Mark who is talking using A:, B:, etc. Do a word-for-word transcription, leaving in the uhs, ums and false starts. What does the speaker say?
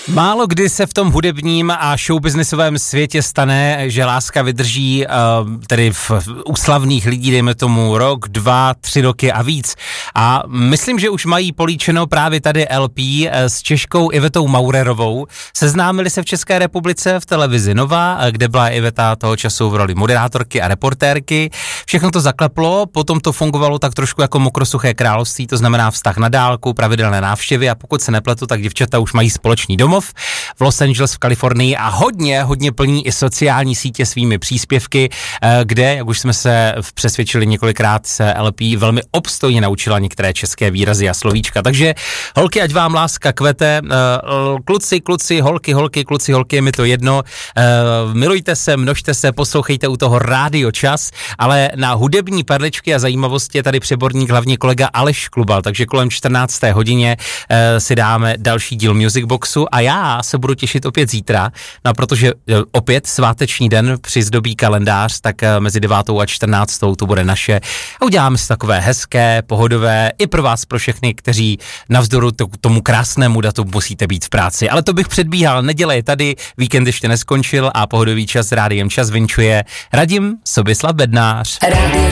A: Málo kdy se v tom hudebním a showbiznisovém světě stane, že láska vydrží uh, tedy v, v úslavných lidí, dejme tomu rok, dva, tři roky a víc. A myslím, že už mají políčeno právě tady L P s Češkou Ivetou Maurerovou. Seznámili se v České republice v televizi Nova, kde byla Iveta toho času v roli moderátorky a reportérky. Všechno to zakleplo, potom to fungovalo tak trošku jako mokrosuché království, to znamená vztah na dálku, pravidelné návštěvy a pokud se nepletu, tak děvčata už mají společný domov v Los Angeles v Kalifornii a hodně, hodně plní i sociální sítě svými příspěvky, kde, jak už jsme se přesvědčili několikrát, se L P velmi obstojně naučila některé české výrazy a slovíčka. Takže holky, ať vám láska kvete, kluci, kluci, holky, holky, kluci, holky, je mi to jedno. Milujte se, množte se, poslouchejte u toho Rádio Čas, ale na hudební perličky a zajímavosti je tady přeborník, hlavně kolega Aleš Klubal, takže kolem čtrnácté hodině si dáme další díl Music Boxu a já se budu těšit opět zítra, no protože opět sváteční den přizdobí kalendář, tak mezi devátou a čtrnáctou to bude naše a uděláme si takové hezké, pohodové, i pro vás, pro všechny, kteří navzdoru tomu krásnému datu musíte být v práci. Ale to bych předbíhal, neděle je tady, víkend ještě neskončil a pohodový čas Rádiem Čas vinčuje Radim Sobislav Bednář.